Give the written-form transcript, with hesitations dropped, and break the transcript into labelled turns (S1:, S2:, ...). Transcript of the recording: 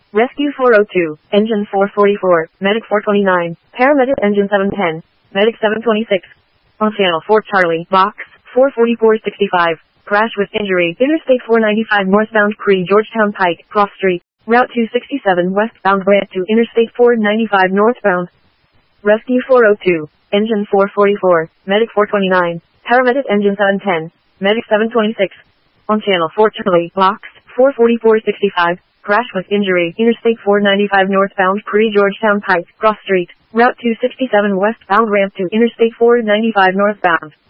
S1: Rescue 402, Engine 444, Medic 429, Paramedic Engine 710, Medic 726. On Channel 4 Charlie, Box 44465. Crash with injury, Interstate 495 northbound Cree Georgetown Pike, Cross Street, Route 267 westbound Grant to Interstate 495 northbound. Rescue 402, Engine 444, Medic 429, Paramedic Engine 710, Medic 726. On Channel 4 Charlie, Box 44465. Crash with injury, Interstate 495 northbound Cree Georgetown Pike, Cross Street, Route 267 westbound ramp to Interstate 495 northbound.